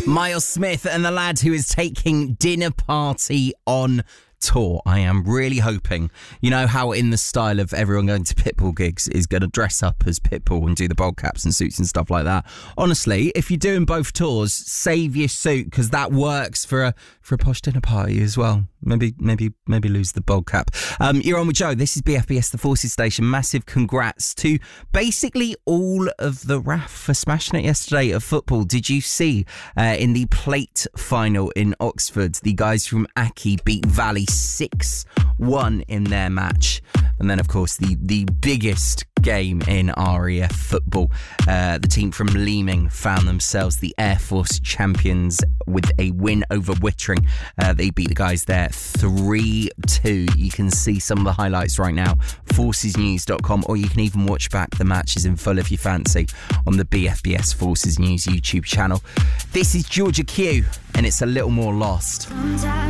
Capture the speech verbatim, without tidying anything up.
Miles Smith and the lad who is taking Dinner Party on tour. I am really hoping, you know how in the style of everyone going to Pitbull gigs is going to dress up as Pitbull and do the bowl caps and suits and stuff like that. Honestly, if you're doing both tours, save your suit, because that works for a for a posh dinner party as well. Maybe, maybe, maybe lose the bowl cap. Um, you're on with Joe. This is B F B S, the Forces Station. Massive congrats to basically all of the R A F for smashing it yesterday at football. Did you see uh, in the plate final in Oxford, the guys from Aki beat Valley six one in their match? And then, of course, the, the biggest game in R A F football. Uh, the team from Leeming found themselves the Air Force champions with a win over Wittering. Uh, they beat the guys there three two. You can see some of the highlights right now, forces news dot com, or you can even watch back the matches in full if you fancy on the B F B S Forces News YouTube channel. This is Georgia Q, and it's A Little More Lost. Sometimes